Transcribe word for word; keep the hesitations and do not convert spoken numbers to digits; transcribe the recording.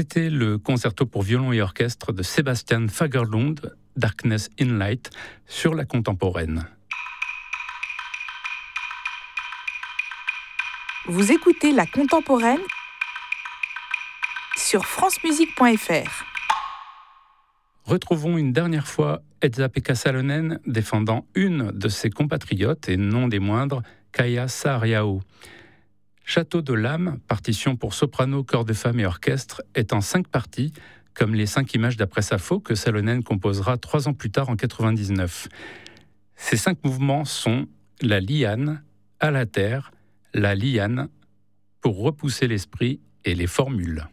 C'était le concerto pour violon et orchestre de Sebastian Fagerlund, Darkness in Light, sur la contemporaine. Vous écoutez la contemporaine sur francemusique point f r. Retrouvons une dernière fois Esa-Pekka Salonen défendant une de ses compatriotes, et non des moindres, Kaija Saariaho. Château de l'âme, partition pour soprano, chœur de femmes et orchestre, est en cinq parties, comme les cinq images d'après Sappho que Salonen composera trois ans plus tard en quatre-vingt-dix-neuf. Ces cinq mouvements sont la liane, à la terre, la liane, pour repousser l'esprit et les formules.